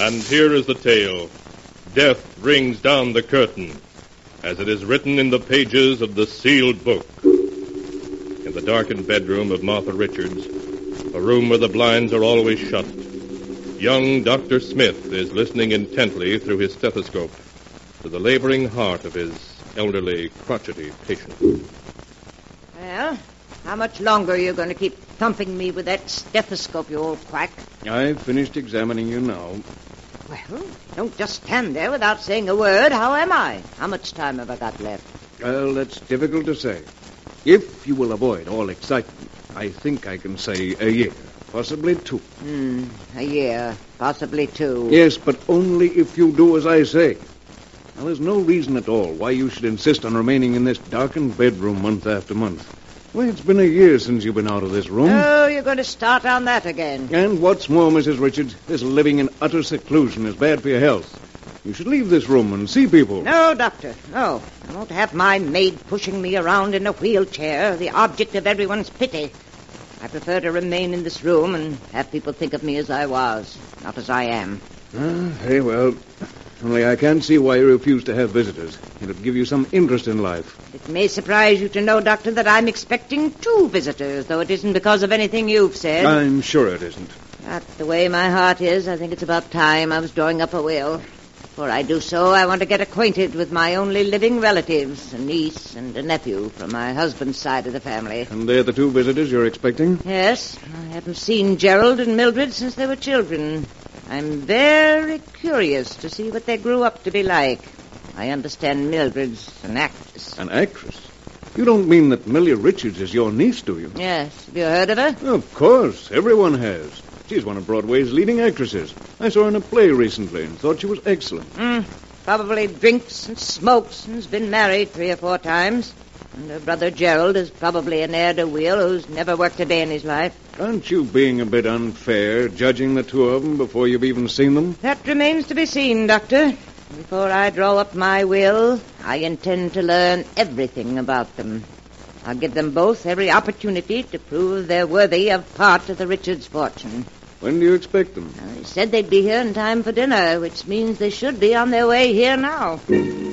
And here is the tale. Death rings down the curtain, as it is written in the pages of the sealed book. In the darkened bedroom of Martha Richards, a room where the blinds are always shut, young Dr. Smith is listening intently through his stethoscope to the laboring heart of his elderly, crotchety patient. Well, how much longer are you going to keep thumping me with that stethoscope, you old quack? I've finished examining you now. Well, don't just stand there without saying a word. How am I? How much time have I got left? Well, that's difficult to say. If you will avoid all excitement, I think I can say a year, possibly 2. A year, possibly 2. Yes, but only if you do as I say. Now, there's no reason at all why you should insist on remaining in this darkened bedroom month after month. Well, it's been a year since you've been out of this room. Oh, you're going to start on that again. And what's more, Mrs. Richards, this living in utter seclusion is bad for your health. You should leave this room and see people. No, Doctor, no. I won't have my maid pushing me around in a wheelchair, the object of everyone's pity. I prefer to remain in this room and have people think of me as I was, not as I am. Very well. Only I can't see why you refuse to have visitors. It'll give you some interest in life. It may surprise you to know, Doctor, that I'm expecting 2 visitors, though it isn't because of anything you've said. I'm sure it isn't. Not the way my heart is. I think it's about time I was drawing up a will. Before I do so, I want to get acquainted with my only living relatives, a niece and a nephew from my husband's side of the family. And they're the 2 visitors you're expecting? Yes. I haven't seen Gerald and Mildred since they were children. I'm very curious to see what they grew up to be like. I understand Mildred's an actress. An actress? You don't mean that Millie Richards is your niece, do you? Yes. Have you heard of her? Of course. Everyone has. She's one of Broadway's leading actresses. I saw her in a play recently and thought she was excellent. Probably drinks and smokes and has been married 3 or 4 times. And her brother Gerald is probably an heir-to-wheel who's never worked a day in his life. Aren't you being a bit unfair, judging the 2 of them before you've even seen them? That remains to be seen, Doctor. Before I draw up my will, I intend to learn everything about them. I'll give them both every opportunity to prove they're worthy of part of the Richards' fortune. When do you expect them? They said they'd be here in time for dinner, which means they should be on their way here now.